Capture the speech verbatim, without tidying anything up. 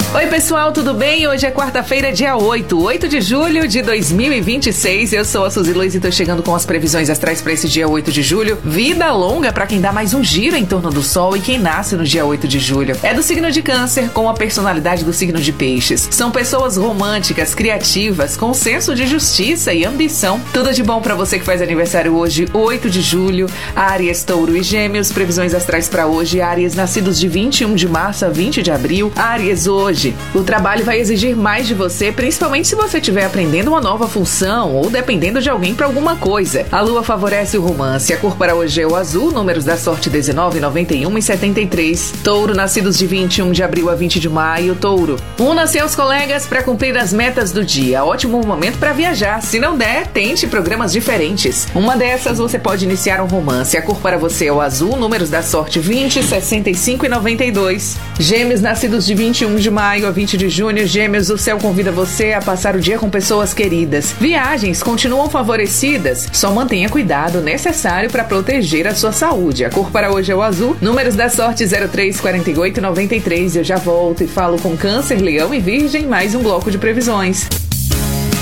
Oi pessoal, tudo bem? Hoje é quarta-feira, dia oito, oito de julho de dois mil e vinte e seis. Eu sou a Suzy Luiz e tô chegando com as previsões astrais para esse dia oito de julho. Vida longa para quem dá mais um giro em torno do Sol e quem nasce no dia oito de julho. É do signo de Câncer, com a personalidade do signo de Peixes. São pessoas românticas, criativas, com senso de justiça e ambição. Tudo de bom para você que faz aniversário hoje, oito de julho. Áries, Touro e Gêmeos. Previsões astrais para hoje. Áries, nascidos de vinte e um de março a vinte de abril. Áries, hoje o trabalho vai exigir mais de você, principalmente se você estiver aprendendo uma nova função ou dependendo de alguém para alguma coisa. A lua favorece o romance. A cor para hoje é o azul. Números da sorte dezenove, noventa e um e setenta e três. Touro, nascidos de vinte e um de abril a vinte de maio. Touro, una seus colegas para cumprir as metas do dia. Ótimo momento para viajar. Se não der, tente programas diferentes. Uma dessas você pode iniciar um romance. A cor para você é o azul. Números da sorte vinte, sessenta e cinco e noventa e dois. Gêmeos, nascidos de vinte e um de maio a vinte de junho. Gêmeos, o céu convida você a passar o dia com pessoas queridas. Viagens continuam favorecidas, só mantenha cuidado necessário para proteger a sua saúde. A cor para hoje é o azul. Números da sorte zero três, quarenta e oito e noventa e três. Eu já volto e falo com Câncer, Leão e Virgem, mais um bloco de previsões.